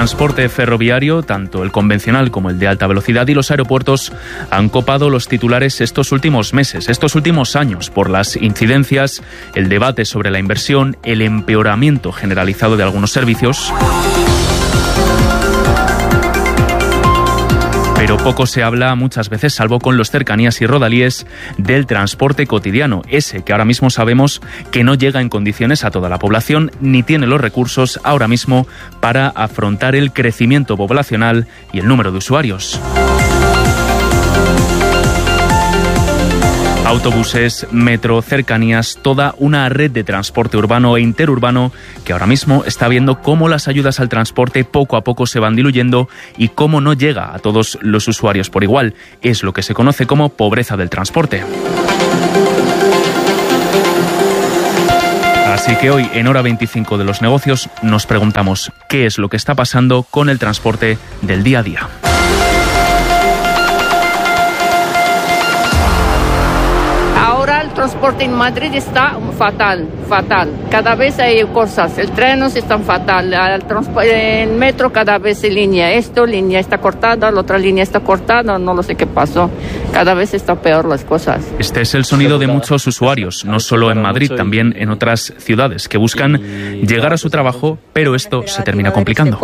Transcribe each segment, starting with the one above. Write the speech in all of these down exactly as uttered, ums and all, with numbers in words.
transporte ferroviario, tanto el convencional como el de alta velocidad, y los aeropuertos han copado los titulares estos últimos meses, estos últimos años, por las incidencias, el debate sobre la inversión, el empeoramiento generalizado de algunos servicios. Pero poco se habla muchas veces, salvo con los cercanías y rodalíes, del transporte cotidiano, ese que ahora mismo sabemos que no llega en condiciones a toda la población ni tiene los recursos ahora mismo para afrontar el crecimiento poblacional y el número de usuarios. Autobuses, metro, cercanías, toda una red de transporte urbano e interurbano que ahora mismo está viendo cómo las ayudas al transporte poco a poco se van diluyendo y cómo no llega a todos los usuarios por igual. Es lo que se conoce como pobreza del transporte. Así que hoy, en Hora veinticinco de los negocios, nos preguntamos qué es lo que está pasando con el transporte del día a día. El transporte en Madrid está fatal, fatal. Cada vez hay cosas. El tren está fatal. El, transpo- el metro cada vez en línea. Esto, línea está cortada, la otra línea está cortada. No lo sé qué pasó. Cada vez está peor las cosas. Este es el sonido de muchos usuarios, no solo en Madrid, también en otras ciudades, que buscan llegar a su trabajo, pero esto se termina complicando.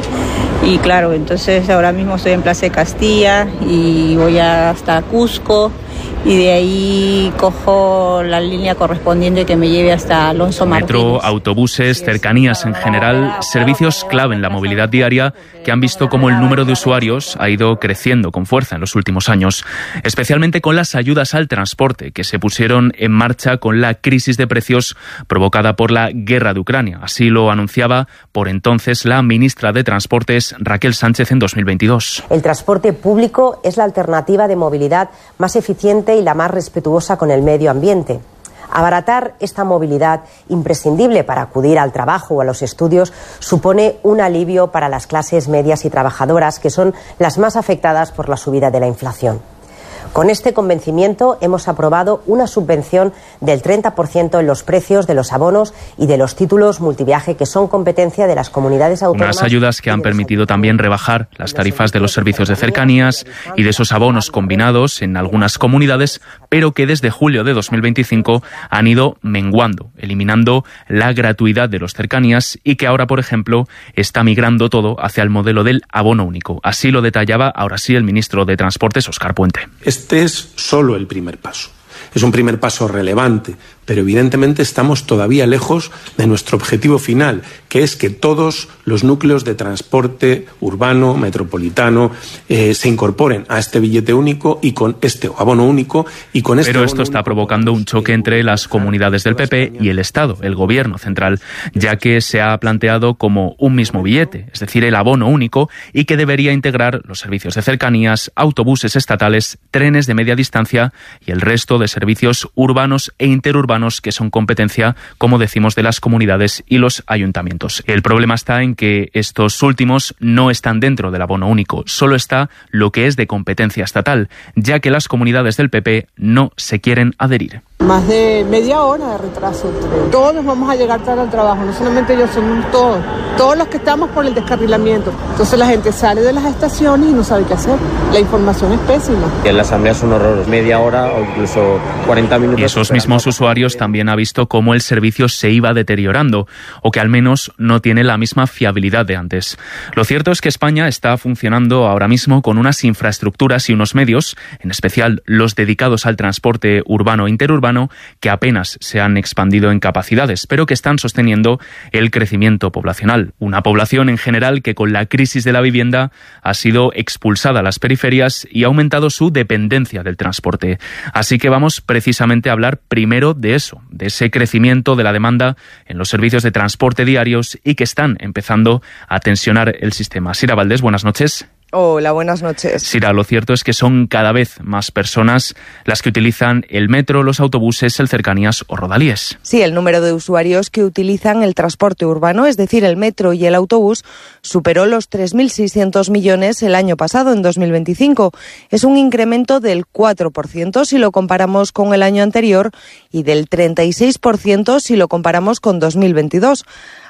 Y claro, entonces ahora mismo estoy en Plaza de Castilla y voy hasta Cusco. Y de ahí cojo la línea correspondiente que me lleve hasta Alonso Martínez. Metro, autobuses, cercanías en general, servicios clave en la movilidad diaria que han visto cómo el número de usuarios ha ido creciendo con fuerza en los últimos años, especialmente con las ayudas al transporte que se pusieron en marcha con la crisis de precios provocada por la guerra de Ucrania. Así lo anunciaba por entonces la ministra de Transportes, Raquel Sánchez, en dos mil veintidós. El transporte público es la alternativa de movilidad más eficiente y la más respetuosa con el medio ambiente. Abaratar esta movilidad, imprescindible para acudir al trabajo o a los estudios, supone un alivio para las clases medias y trabajadoras, que son las más afectadas por la subida de la inflación. Con este convencimiento hemos aprobado una subvención del treinta por ciento en los precios de los abonos y de los títulos multiviaje, que son competencia de las comunidades autónomas. Unas ayudas que han permitido también rebajar las tarifas de los servicios de cercanías y de esos abonos combinados en algunas comunidades, pero que desde julio de dos mil veinticinco han ido menguando, eliminando la gratuidad de los cercanías y que ahora, por ejemplo, está migrando todo hacia el modelo del abono único. Así lo detallaba ahora sí el ministro de Transportes, Óscar Puente. Este es solo el primer paso. Es un primer paso relevante, pero evidentemente estamos todavía lejos de nuestro objetivo final, que es que todos los núcleos de transporte urbano, metropolitano, eh, se incorporen a este billete único y con este abono único y con este. Pero esto está provocando un choque entre las comunidades del P P y el Estado, el Gobierno central, ya que se ha planteado como un mismo billete, es decir, el abono único, y que debería integrar los servicios de cercanías, autobuses estatales, trenes de media distancia y el resto de servicios urbanos e interurbanos que son competencia, como decimos, de las comunidades y los ayuntamientos. El problema está en que estos últimos no están dentro del abono único, solo está lo que es de competencia estatal, ya que las comunidades del P P no se quieren adherir. Más de media hora de retraso. Todos vamos a llegar tarde al trabajo, no solamente yo, somos todos. Todos los que estamos por el descarrilamiento. Entonces la gente sale de las estaciones y no sabe qué hacer. La información es pésima. En la asamblea es un horror, media hora o incluso cuarenta minutos. Y esos mismos usuarios también han visto cómo el servicio se iba deteriorando o que al menos no tiene la misma fiabilidad de antes. Lo cierto es que España está funcionando ahora mismo con unas infraestructuras y unos medios, en especial los dedicados al transporte urbano e interurbano, que apenas se han expandido en capacidades, pero que están sosteniendo el crecimiento poblacional. Una población en general que con la crisis de la vivienda ha sido expulsada a las periferias y ha aumentado su dependencia del transporte. Así que vamos precisamente a hablar primero de eso, de ese crecimiento de la demanda en los servicios de transporte diarios y que están empezando a tensionar el sistema. Sira Valdés, buenas noches. Hola, buenas noches. Sira, lo cierto es que son cada vez más personas las que utilizan el metro, los autobuses, el cercanías o rodalíes. Sí, el número de usuarios que utilizan el transporte urbano, es decir, el metro y el autobús, superó los tres mil seiscientos millones el año pasado, en dos mil veinticinco. Es un incremento del cuatro por ciento si lo comparamos con el año anterior y del treinta y seis por ciento si lo comparamos con dos mil veintidós.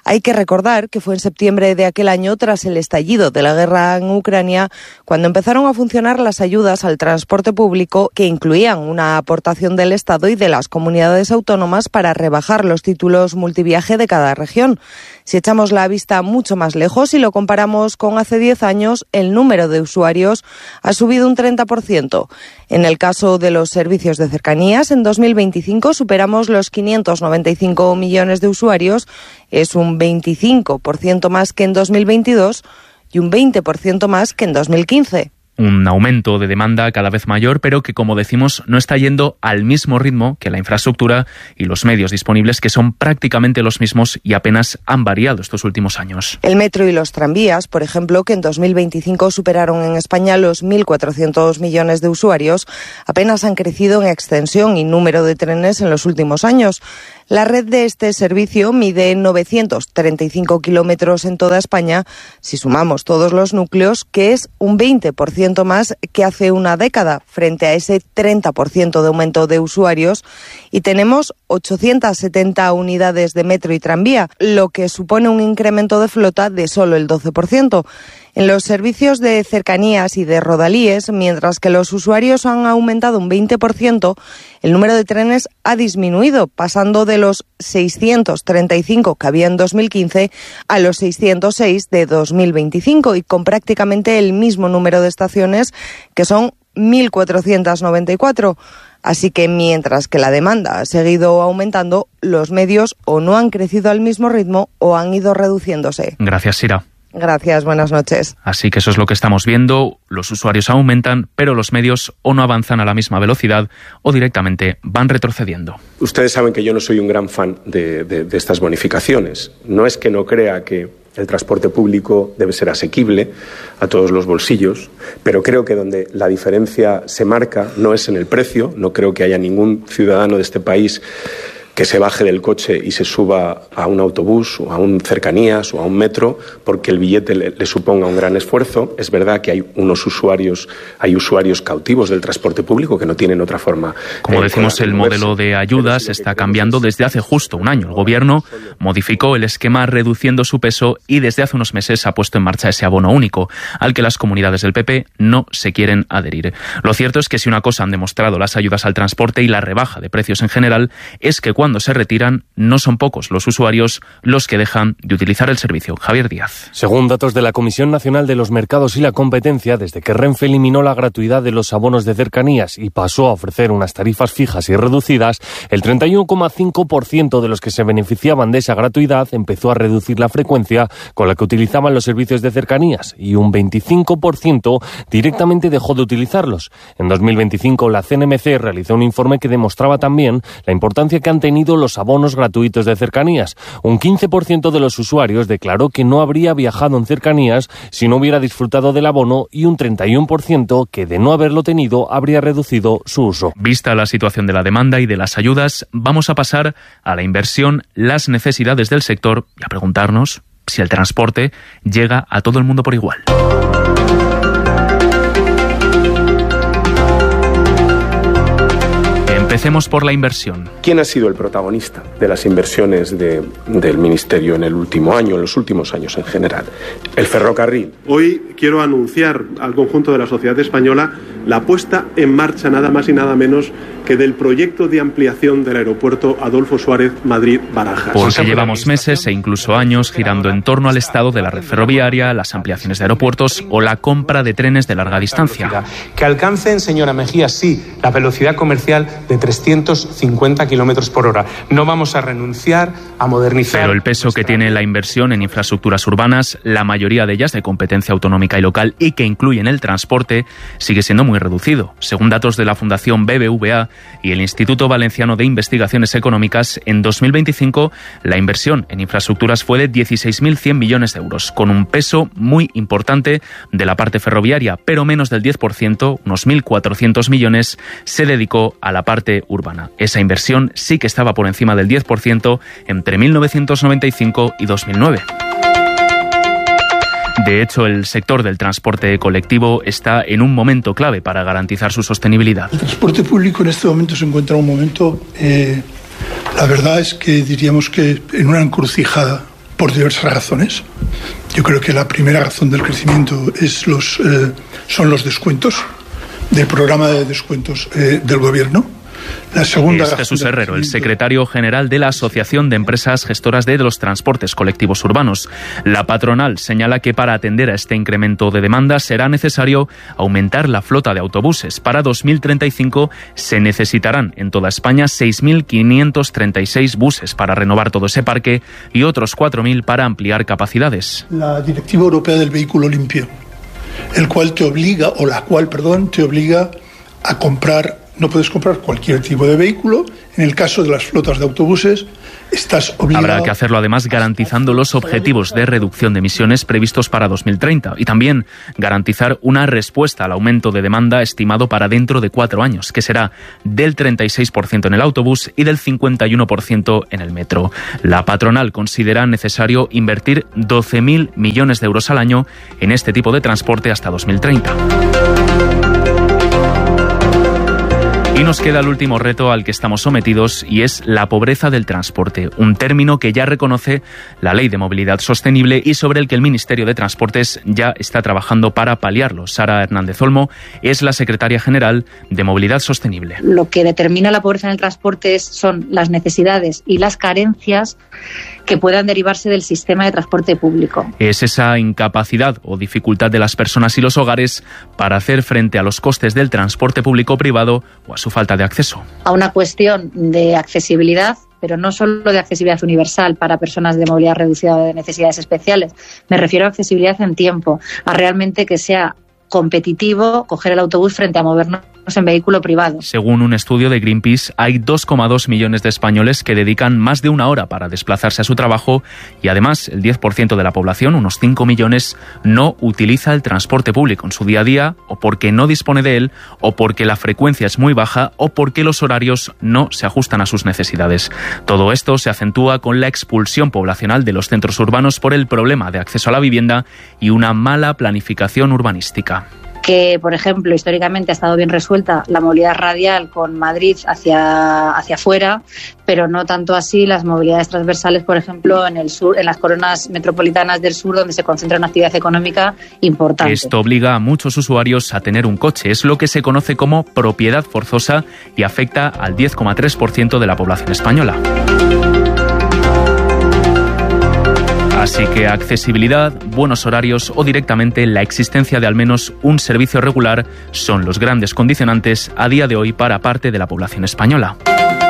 Hay que recordar que fue en septiembre de aquel año, tras el estallido de la guerra en Ucrania, cuando empezaron a funcionar las ayudas al transporte público, que incluían una aportación del Estado y de las comunidades autónomas para rebajar los títulos multiviaje de cada región. Si echamos la vista mucho más lejos y lo comparamos con hace diez años, el número de usuarios ha subido un treinta por ciento. En el caso de los servicios de cercanías, en dos mil veinticinco superamos los quinientos noventa y cinco millones de usuarios, es un veinticinco por ciento más que en dos mil veintidós y un veinte por ciento más que en dos mil quince. Un aumento de demanda cada vez mayor, pero que, como decimos, no está yendo al mismo ritmo que la infraestructura y los medios disponibles, que son prácticamente los mismos y apenas han variado estos últimos años. El metro y los tranvías, por ejemplo, que en dos mil veinticinco superaron en España los mil cuatrocientos millones de usuarios, apenas han crecido en extensión y número de trenes en los últimos años. La red de este servicio mide novecientos treinta y cinco kilómetros en toda España, si sumamos todos los núcleos, que es un veinte por ciento más que hace una década, frente a ese treinta por ciento de aumento de usuarios, y tenemos ochocientas setenta unidades de metro y tranvía, lo que supone un incremento de flota de solo el doce por ciento. En los servicios de cercanías y de rodalíes, mientras que los usuarios han aumentado un veinte por ciento, el número de trenes ha disminuido, pasando de los seiscientos treinta y cinco que había en dos mil quince a los seiscientos seis de dos mil veinticinco, y con prácticamente el mismo número de estaciones, que son mil cuatrocientos noventa y cuatro. Así que mientras que la demanda ha seguido aumentando, los medios o no han crecido al mismo ritmo o han ido reduciéndose. Gracias, Sira. Gracias, buenas noches. Así que eso es lo que estamos viendo. Los usuarios aumentan, pero los medios o no avanzan a la misma velocidad o directamente van retrocediendo. Ustedes saben que yo no soy un gran fan de, de, de estas bonificaciones. No es que no crea que el transporte público debe ser asequible a todos los bolsillos, pero creo que donde la diferencia se marca no es en el precio. No creo que haya ningún ciudadano de este país que se baje del coche y se suba a un autobús o a un cercanías o a un metro porque el billete le, le suponga un gran esfuerzo. Es verdad que hay unos usuarios, hay usuarios cautivos del transporte público que no tienen otra forma. Como eh, decimos, el modelo de ayudas está cambiando desde hace justo un año. El Gobierno modificó el esquema reduciendo su peso y desde hace unos meses ha puesto en marcha ese abono único, al que las comunidades del P P no se quieren adherir. Lo cierto es que si una cosa han demostrado las ayudas al transporte y la rebaja de precios en general, es que cuando Cuando se retiran, no son pocos los usuarios los que dejan de utilizar el servicio. Javier Díaz. Según datos de la Comisión Nacional de los Mercados y la Competencia, desde que Renfe eliminó la gratuidad de los abonos de cercanías y pasó a ofrecer unas tarifas fijas y reducidas, el treinta y uno coma cinco por ciento de los que se beneficiaban de esa gratuidad empezó a reducir la frecuencia con la que utilizaban los servicios de cercanías y un veinticinco por ciento directamente dejó de utilizarlos. En dos mil veinticinco, la C N M C realizó un informe que demostraba también la importancia que han tenido los abonos gratuitos de cercanías. Un quince por ciento de los usuarios declaró que no habría viajado en cercanías si no hubiera disfrutado del abono y un treinta y uno por ciento que de no haberlo tenido habría reducido su uso. Vista la situación de la demanda y de las ayudas, vamos a pasar a la inversión, las necesidades del sector y a preguntarnos si el transporte llega a todo el mundo por igual. Empecemos por la inversión. ¿Quién ha sido el protagonista de las inversiones de, del Ministerio en el último año, en los últimos años en general? El ferrocarril. Hoy quiero anunciar al conjunto de la sociedad española la puesta en marcha nada más y nada menos que del proyecto de ampliación del aeropuerto Adolfo Suárez Madrid-Barajas. Porque llevamos meses e incluso años girando en torno al estado de la red ferroviaria, las ampliaciones de aeropuertos o la compra de trenes de larga distancia. Que alcancen, señora Mejía, sí, la velocidad comercial de trescientos cincuenta kilómetros por hora. No vamos a renunciar a modernizar. Pero el peso que tiene la inversión en infraestructuras urbanas, la mayoría de ellas de competencia autonómica y local y que incluyen el transporte, sigue siendo muy reducido. Según datos de la Fundación B B V A y el Instituto Valenciano de Investigaciones Económicas, en dos mil veinticinco la inversión en infraestructuras fue de dieciséis mil cien millones de euros, con un peso muy importante de la parte ferroviaria, pero menos del diez por ciento, unos mil cuatrocientos millones, se dedicó a la parte urbana. Esa inversión sí que estaba por encima del diez por ciento entre mil novecientos noventa y cinco y dos mil nueve. De hecho, el sector del transporte colectivo está en un momento clave para garantizar su sostenibilidad. El transporte público en este momento se encuentra en un momento, eh, la verdad es que diríamos que en una encrucijada por diversas razones. Yo creo que la primera razón del crecimiento es los, eh, son los descuentos del programa de descuentos eh, del Gobierno. La segunda es Jesús Herrero, el secretario general de la Asociación de Empresas Gestoras de los Transportes Colectivos Urbanos. La patronal señala que para atender a este incremento de demanda será necesario aumentar la flota de autobuses. Para dos mil treinta y cinco se necesitarán en toda España seis mil quinientos treinta y seis buses para renovar todo ese parque y otros cuatro mil para ampliar capacidades. La Directiva Europea del Vehículo Limpio, el cual te obliga, o la cual, perdón, te obliga a comprar. No puedes comprar cualquier tipo de vehículo. En el caso de las flotas de autobuses, estás obligado. Habrá que hacerlo además garantizando los objetivos de reducción de emisiones previstos para dos mil treinta y también garantizar una respuesta al aumento de demanda estimado para dentro de cuatro años, que será del treinta y seis por ciento en el autobús y del cincuenta y uno por ciento en el metro. La patronal considera necesario invertir doce mil millones de euros al año en este tipo de transporte hasta dos mil treinta. Y nos queda el último reto al que estamos sometidos y es la pobreza del transporte, un término que ya reconoce la Ley de Movilidad Sostenible y sobre el que el Ministerio de Transportes ya está trabajando para paliarlo. Sara Hernández Olmo es la secretaria general de Movilidad Sostenible. Lo que determina la pobreza en el transporte es, son las necesidades y las carencias que puedan derivarse del sistema de transporte público. Es esa incapacidad o dificultad de las personas y los hogares para hacer frente a los costes del transporte público privado o a su falta de acceso. A una cuestión de accesibilidad, pero no solo de accesibilidad universal para personas de movilidad reducida o de necesidades especiales. Me refiero a accesibilidad en tiempo, a realmente que sea competitivo coger el autobús frente a movernos en vehículo privado. Según un estudio de Greenpeace, hay dos coma dos millones de españoles que dedican más de una hora para desplazarse a su trabajo y además el diez por ciento de la población, unos cinco millones, no utiliza el transporte público en su día a día o porque no dispone de él o porque la frecuencia es muy baja o porque los horarios no se ajustan a sus necesidades. Todo esto se acentúa con la expulsión poblacional de los centros urbanos por el problema de acceso a la vivienda y una mala planificación urbanística. Que, por ejemplo, históricamente ha estado bien resuelta la movilidad radial con Madrid hacia, hacia afuera, pero no tanto así las movilidades transversales, por ejemplo, en el sur, en las coronas metropolitanas del sur, donde se concentra una actividad económica importante. Esto obliga a muchos usuarios a tener un coche. Es lo que se conoce como propiedad forzosa y afecta al diez coma tres por ciento de la población española. Así que accesibilidad, buenos horarios o directamente la existencia de al menos un servicio regular son los grandes condicionantes a día de hoy para parte de la población española.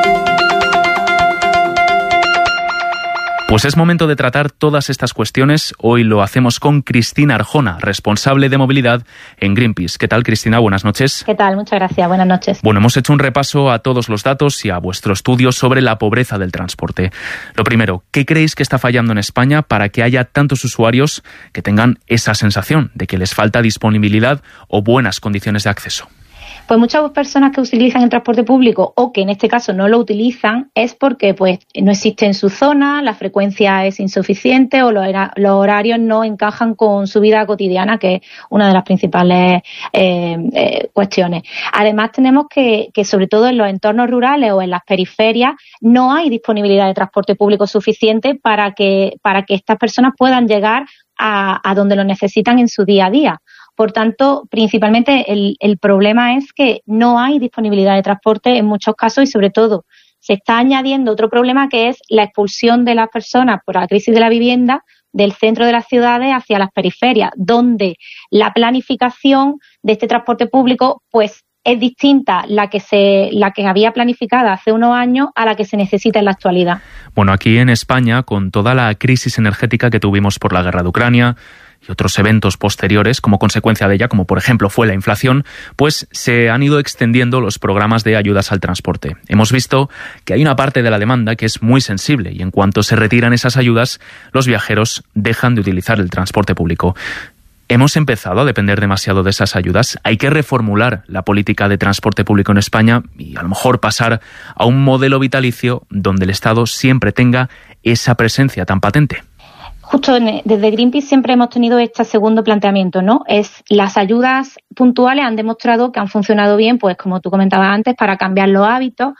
Pues es momento de tratar todas estas cuestiones. Hoy lo hacemos con Cristina Arjona, responsable de movilidad en Greenpeace. ¿Qué tal, Cristina? Buenas noches. ¿Qué tal? Muchas gracias. Buenas noches. Bueno, hemos hecho un repaso a todos los datos y a vuestro estudio sobre la pobreza del transporte. Lo primero, ¿qué creéis que está fallando en España para que haya tantos usuarios que tengan esa sensación de que les falta disponibilidad o buenas condiciones de acceso? Pues muchas personas que utilizan el transporte público o que en este caso no lo utilizan es porque pues no existe en su zona, la frecuencia es insuficiente o los, los horarios no encajan con su vida cotidiana, que es una de las principales eh, eh, cuestiones. Además tenemos que, que sobre todo en los entornos rurales o en las periferias no hay disponibilidad de transporte público suficiente para que, para que estas personas puedan llegar a, a donde lo necesitan en su día a día. Por tanto, principalmente el, el problema es que no hay disponibilidad de transporte en muchos casos y sobre todo se está añadiendo otro problema que es la expulsión de las personas por la crisis de la vivienda del centro de las ciudades hacia las periferias, donde la planificación de este transporte público pues es distinta la que se la que había planificada hace unos años a la que se necesita en la actualidad. Bueno, aquí en España, con toda la crisis energética que tuvimos por la guerra de Ucrania y otros eventos posteriores como consecuencia de ella, como por ejemplo fue la inflación, pues se han ido extendiendo los programas de ayudas al transporte. Hemos visto que hay una parte de la demanda que es muy sensible y en cuanto se retiran esas ayudas, los viajeros dejan de utilizar el transporte público. ¿Hemos empezado a depender demasiado de esas ayudas? ¿Hay que reformular la política de transporte público en España y a lo mejor pasar a un modelo vitalicio donde el Estado siempre tenga esa presencia tan patente? Justo en, desde Greenpeace siempre hemos tenido este segundo planteamiento, ¿no? Es las ayudas puntuales han demostrado que han funcionado bien, pues como tú comentabas antes, para cambiar los hábitos,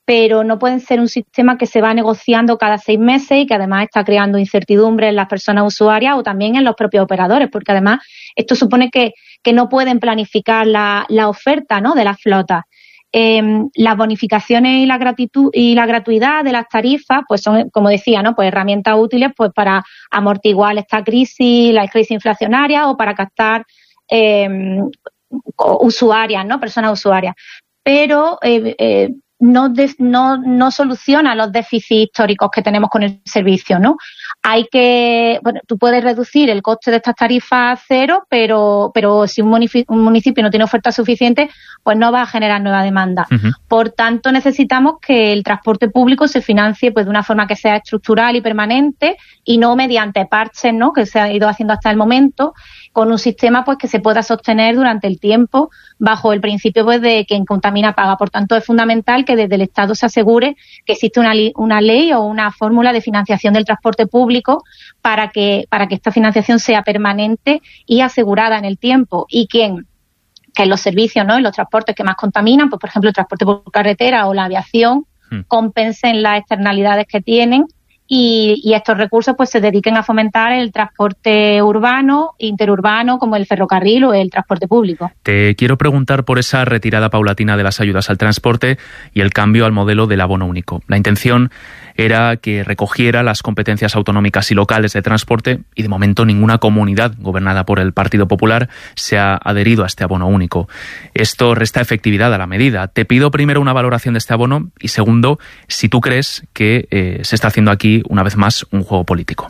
pero no pueden ser un sistema que se va negociando cada seis meses y que además está creando incertidumbre en las personas usuarias o también en los propios operadores, porque además esto supone que, que no pueden planificar la, la oferta, ¿no?, de las flotas. Eh, las bonificaciones y la gratitud y la gratuidad de las tarifas, pues son, como decía, ¿no?, pues herramientas útiles pues para amortiguar esta crisis, la crisis inflacionaria o para captar eh, usuarias, ¿no?, personas usuarias. Pero eh, eh, no, de, no, no soluciona los déficits históricos que tenemos con el servicio, ¿no? Hay que, bueno, tú puedes reducir el coste de estas tarifas a cero, pero, pero si un municipio, un municipio no tiene oferta suficiente, pues no va a generar nueva demanda. Uh-huh. Por tanto, necesitamos que el transporte público se financie pues de una forma que sea estructural y permanente y no mediante parches, ¿no?, que se ha ido haciendo hasta el momento, con un sistema pues que se pueda sostener durante el tiempo bajo el principio pues de quien contamina paga. Por tanto, es fundamental que desde el Estado se asegure que existe una, li- una ley o una fórmula de financiación del transporte público para que, para que esta financiación sea permanente y asegurada en el tiempo. Y quien, que los servicios, ¿no?, y los transportes que más contaminan, pues por ejemplo el transporte por carretera o la aviación, hmm. compensen las externalidades que tienen y, y estos recursos pues se dediquen a fomentar el transporte urbano, interurbano, como el ferrocarril o el transporte público. Te quiero preguntar por esa retirada paulatina de las ayudas al transporte y el cambio al modelo del abono único. La intención era que recogiera las competencias autonómicas y locales de transporte y de momento ninguna comunidad gobernada por el Partido Popular se ha adherido a este abono único. Esto resta efectividad a la medida. Te pido primero una valoración de este abono y segundo, si tú crees que eh, se está haciendo aquí una vez más un juego político.